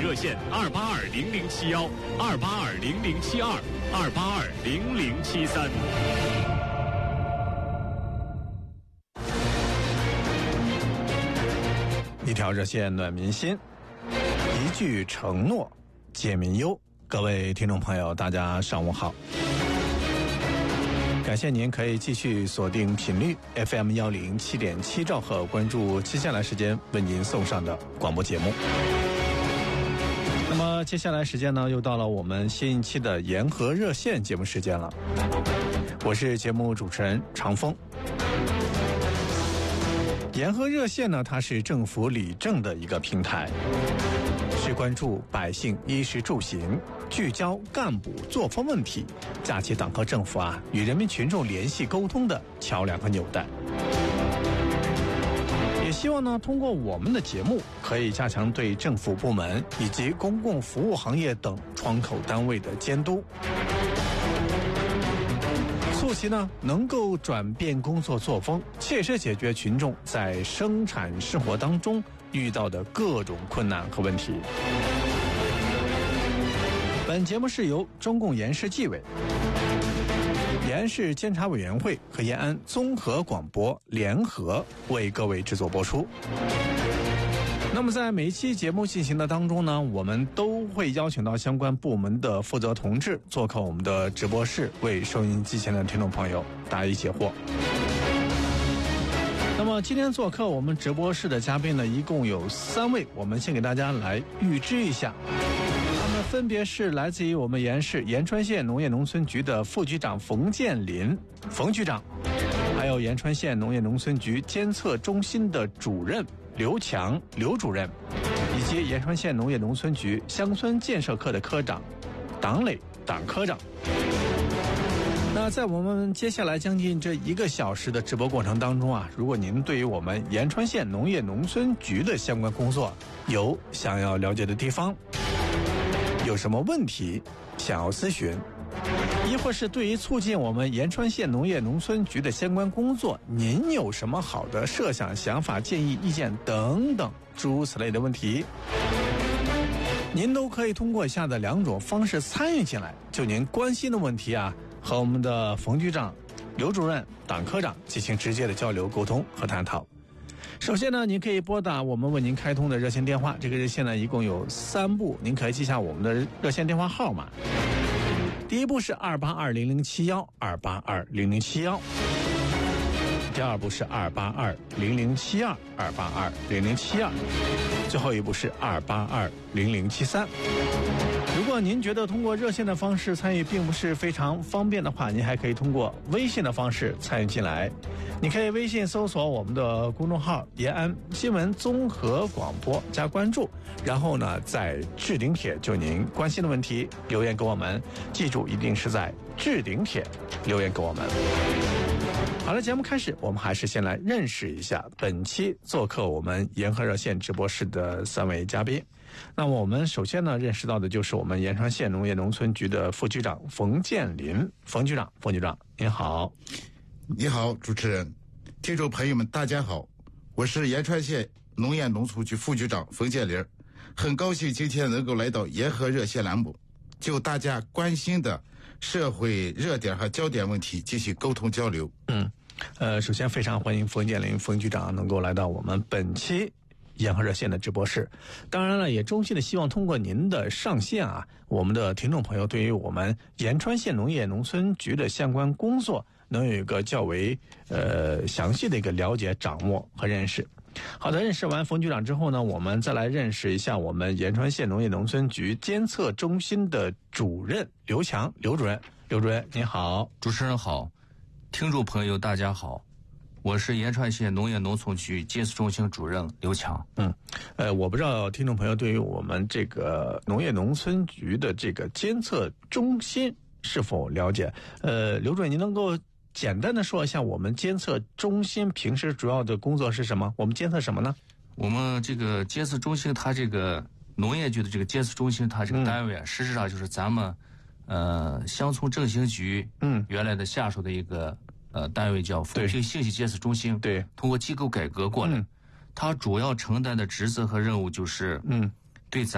热线2820072，2820072，2820073。 一条热线暖民心，一句承诺解民忧。各位听众朋友，大家上午好，感谢您可以继续锁定频率 FM107.7兆赫，关注接下来时间为您送上的广播节目。那么接下来时间呢，又到了我们新一期的言和热线节目时间了。我是节目主持人长风。言和热线呢，它是政府理政的一个平台，是关注百姓衣食住行，聚焦干部作风问题，架起党和政府与人民群众联系沟通的桥梁和纽带。也希望呢，通过我们的节目，可以加强对政府部门以及公共服务行业等窗口单位的监督，促其呢能够转变工作作风，切实解决群众在生产生活当中遇到的各种困难和问题。本节目是由中共延世纪委、延世监察委员会和延安综合广播联合为各位制作播出。那么在每一期节目进行的当中呢，我们都会邀请到相关部门的负责同志做客我们的直播室，为收音机前的听众朋友答疑解惑。那么今天做客我们直播室的嘉宾呢，一共有3位，我们先给大家来预知一下。他们分别是来自于我们延世延川县农业农村局的副局长冯建林冯局长，还有延川县农业农村局监测中心的主任刘强刘主任，以及延川县农业农村局乡村建设科的科长党磊党科长。那在我们接下来将近这1个小时的直播过程当中如果您对于我们延川县农业农村局的相关工作有想要了解的地方，有什么问题想要咨询，亦或是对于促进我们延川县农业农村局的相关工作，您有什么好的设想、想法、建议、意见等等诸如此类的问题，您都可以通过以下的2种方式参与进来，就您关心的问题和我们的冯局长、刘主任、党科长进行直接的交流、沟通和探讨。首先呢，您可以拨打我们为您开通的热线电话，这个热线呢一共有3部，您可以记下我们的热线电话号码。第一部是2820071 2820071，第2部是2820072 2820072，最后一部是2820073。如果您觉得通过热线的方式参与并不是非常方便的话，您还可以通过微信的方式参与进来。你可以微信搜索我们的公众号延安新闻综合广播加关注，然后呢在置顶帖就您关心的问题留言给我们，记住一定是在置顶帖留言给我们。好了，节目开始，我们还是先来认识一下本期做客我们言和热线直播室的3位嘉宾。那么我们首先呢认识到的就是我们延川县农业农村局的副局长冯建林冯局长您好。 你好，主持人，听众朋友们大家好，我是延川县农业农村局副局长冯建林，很高兴今天能够来到言和热线栏目，就大家关心的社会热点和焦点问题进行沟通交流。 首先非常欢迎冯建林冯局长能够来到我们本期言和热线的直播室。当然了，也衷心的希望通过您的上线我们的听众朋友对于我们延川县农业农村局的相关工作能有一个较为详细的一个了解、掌握和认识。好的，认识完冯局长之后呢，我们再来认识一下我们延川县农业农村局监测中心的主任刘强刘主任。刘主任您好。 主持人好，听众朋友大家好，我是延川县农业农村局监测中心主任刘强。 我不知道听众朋友对于我们这个农业农村局的这个监测中心是否了解？刘主任，您能够简单的说一下我们监测中心平时主要的工作是什么？我们监测什么呢？ 我们这个监测中心，它这个农业局的这个监测中心，它这个单位实质上就是咱们乡村振兴局原来的下属的一个单位，叫扶贫信息监测中心。对，通过机构改革过来，它主要承担的职责和任务就是对咱